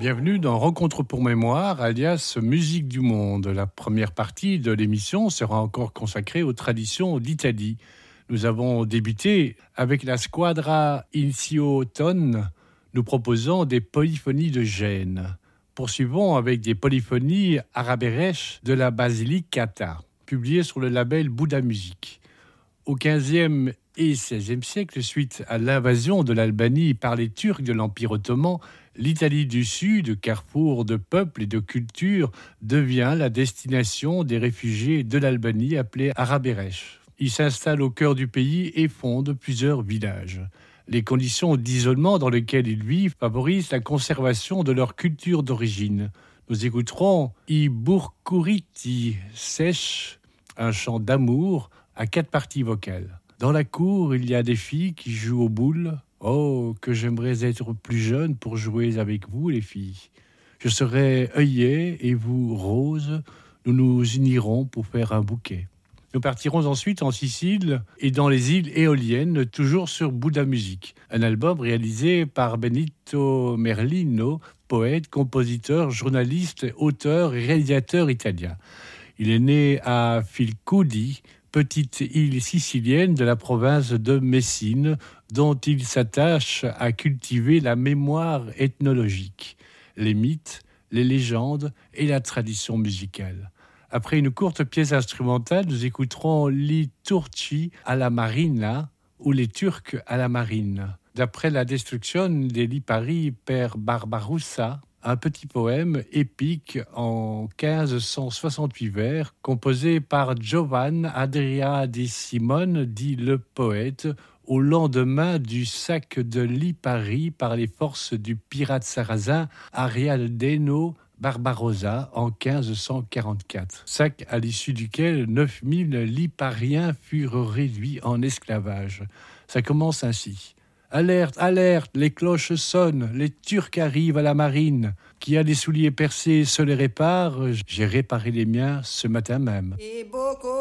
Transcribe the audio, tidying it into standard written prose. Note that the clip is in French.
Bienvenue dans Rencontre pour mémoire, alias Musique du monde. La première partie de l'émission sera encore consacrée aux traditions d'Italie. Nous avons débuté avec la Squadra Incio Ton, nous proposant des polyphonies de Gênes. Poursuivons avec des polyphonies araberesques de la Basilicata, publiées sur le label Bouddha Musique. Au XVe et XVIe siècle, suite à l'invasion de l'Albanie par les Turcs de l'Empire ottoman, l'Italie du Sud, carrefour de peuples et de cultures, devient la destination des réfugiés de l'Albanie appelés Araberesh. Ils s'installent au cœur du pays et fondent plusieurs villages. Les conditions d'isolement dans lesquelles ils vivent favorisent la conservation de leur culture d'origine. Nous écouterons I Burkuriti Sèche, un chant d'amour à 4 parties vocales. Dans la cour, il y a des filles qui jouent aux boules. Oh, que j'aimerais être plus jeune pour jouer avec vous, les filles. Je serai œillet et vous, rose. Nous nous unirons pour faire un bouquet. Nous partirons ensuite en Sicile et dans les îles éoliennes, toujours sur Bouddha Musique. Un album réalisé par Benito Merlino, poète, compositeur, journaliste, auteur et réalisateur italien. Il est né à Filcudi, petite île sicilienne de la province de Messine, dont il s'attache à cultiver la mémoire ethnologique, les mythes, les légendes et la tradition musicale. Après une courte pièce instrumentale, nous écouterons Li Turci alla Marina ou les Turcs à la marine. D'après la destruction des Lipari per Barbarossa, un petit poème épique en 1568 vers, composé par Giovan Andrea di Simone, dit le poète, au lendemain du sac de Lipari par les forces du pirate sarrasin Arialdeno Barbarossa en 1544. Sac à l'issue duquel 9000 Lipariens furent réduits en esclavage. Ça commence ainsi. Alerte, alerte, les cloches sonnent, les Turcs arrivent à la marine. Qui a des souliers percés se les répare, j'ai réparé les miens ce matin même.